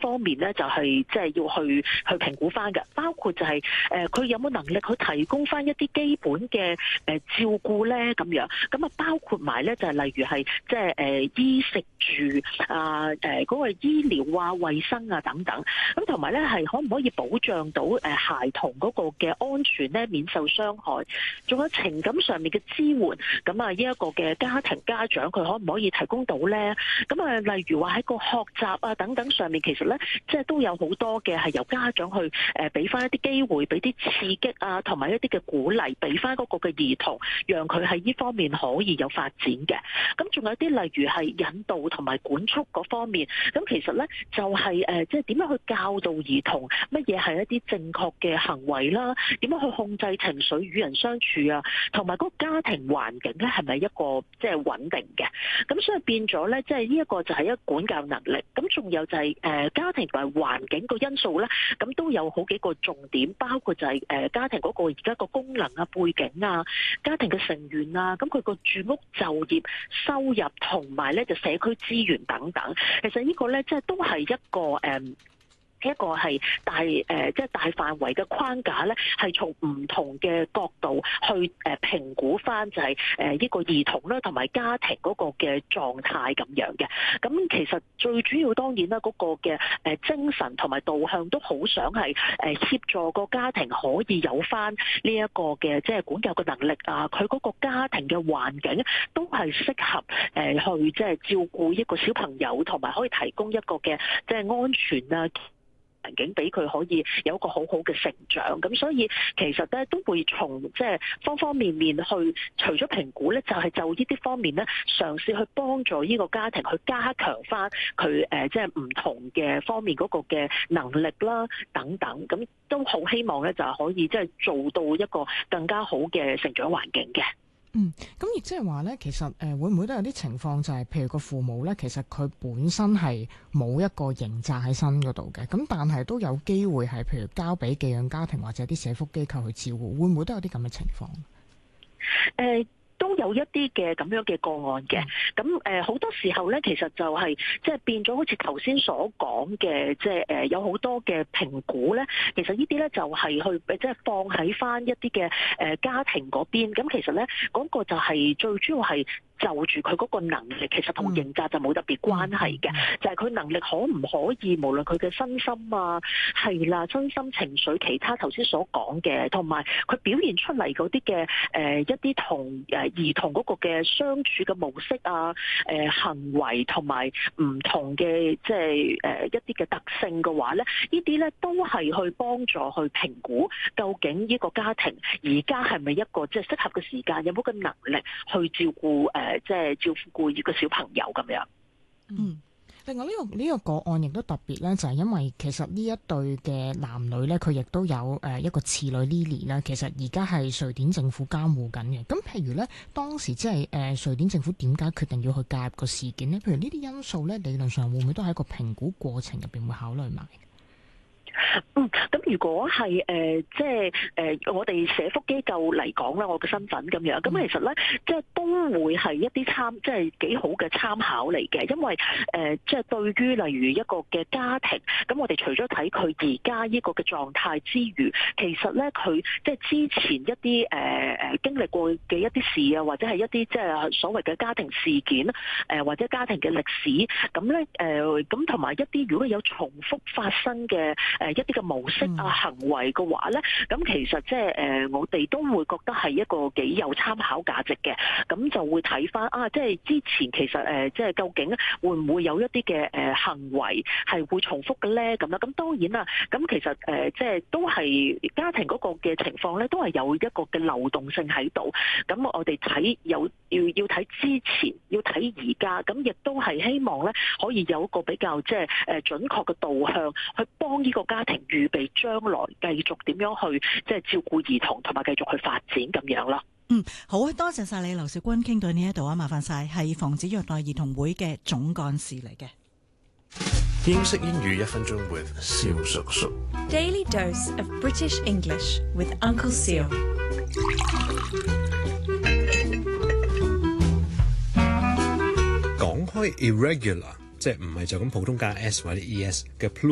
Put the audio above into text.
方面咧，就係即係要去評估翻嘅，包括就係佢有冇能力去提供翻一啲基本嘅照顧咧咁樣，咁啊包括埋咧就係例如係即係衣食住啊嗰個醫療啊、衛生啊等等，咁同埋咧係可唔可以保障到孩童嗰個嘅安全咧，免受傷害，仲有情感上面嘅支援，咁啊呢一個嘅家庭家長佢可唔可以提供到咧？咁啊例如話喺個學習啊等等上面，其實咧即係都有好多嘅係由家長去俾翻一啲機會，俾啲刺激啊，同埋一啲嘅鼓勵，俾翻嗰個嘅兒童，讓佢喺呢方面可以有發展嘅。咁仲有啲例如係引導同埋管束嗰方面，咁其實咧就係即係點樣去教導兒童乜嘢係一啲正確嘅行為啦，點樣去控制情緒與人相處啊，同埋嗰個家庭環境咧係咪一個即係穩定嘅？咁所以變咗咧，即係呢一個就係一個管教能力。咁仲有就係家庭同埋環境個因素咧，咁都有好幾個重點，包括就係家庭嗰個而家個功能啊、背景啊、家庭嘅成員啊，咁佢個住屋、就業、收入同埋咧就社區資源等等。其實呢個咧即係都係一個一個係大即係大範圍嘅框架咧，係從唔同嘅角度去評估翻就係呢個兒童啦同埋家庭嗰個嘅狀態咁樣嘅。咁其實最主要當然啦，嗰個嘅精神同埋導向都好想係協助個家庭可以有翻呢一個嘅即係管教嘅能力啊，佢嗰個家庭嘅環境都係適合去即係照顧一個小朋友，同埋可以提供一個嘅即係安全啊環境俾佢可以有一個好好嘅成長，咁所以其實咧都會從即係方方面面去，除咗評估咧，就係就呢啲方面咧，嘗試去幫助呢個家庭去加強翻佢即係唔同嘅方面嗰個嘅能力啦等等，咁都好希望咧就係可以即係做到一個更加好嘅成長環境嘅。 咁亦即係話咧，其實會唔會都有啲情況就係，譬如個父母咧，其實佢本身係冇一個刑責喺身嗰度嘅，咁但係都有機會係譬如交俾寄養家庭或者啲社福機構去照顧，會唔會都有啲咁嘅情況？ 都有一啲嘅咁樣嘅個案嘅，咁好多時候咧，其實就係即係變咗好似頭先所講嘅，即係有好多嘅評估咧，其實呢啲咧就係去即係放喺翻一啲嘅家庭嗰邊，咁其實咧嗰個就係最主要係就住佢嗰個能力，其實同刑責就冇特別關係嘅，就係佢能力可唔可以，無論佢嘅身心啊，係啦，身心情緒，其他頭先所講嘅，同埋佢表現出嚟嗰啲嘅一啲同兒童嗰個嘅相處嘅模式啊，行為同埋唔同嘅即係一啲嘅特性嘅話咧，呢啲咧都係去幫助去評估究竟呢個家庭而家係咪一個即係適合嘅時間，有冇個能力去照顧即係照顧呢個小朋友咁樣。 另外呢個個案亦都特別咧，就係因為其實呢一對嘅男女咧，佢亦都有一個次女 Lily 咧，其實而家係瑞典政府監護緊嘅。咁譬如咧，當時即係瑞典政府點解決定要去介入個事件咧？譬如呢啲因素咧，理論上會唔會都喺一個評估過程入邊會考慮埋？ 咁如果係即係我哋社福機構嚟講啦，我嘅身份咁樣，咁其實咧即係都會係一啲即係幾好嘅參考嚟嘅，因為即係對於例如一個嘅家庭，咁我哋除咗睇佢而家呢個嘅狀態之餘，其實咧佢即係之前一啲經歷過嘅一啲事啊，或者係一啲即係所謂嘅家庭事件或者家庭嘅歷史，咁咧咁同埋一啲如果有重複發生嘅一啲嘅模式啊、行為嘅話咧，咁其實即係我哋都會覺得係一個幾有參考價值嘅，咁就會睇翻即係之前其實即係究竟會唔會有一啲嘅行為係會重複嘅咧？咁啦，咁當然啦，咁其實即係都係家庭嗰個嘅情況咧，都係有一個嘅流動性喺度。咁我哋睇要睇之前，要睇而家，咁亦都係希望咧可以有一個比較即係準確嘅導向，去幫呢個家庭預備將來繼續點樣去即係照顧兒童，同埋繼續去發展咁樣咯。 好啊，多謝晒你，劉兆君，傾到呢一度啊，麻煩晒，係防止虐待兒童會嘅總幹事嚟嘅。 英式英語1分鐘 with 蕭叔叔。 Daily dose of British English with Uncle Seal。 講開 irregular，即係唔係就咁普通加 s 或者 es 嘅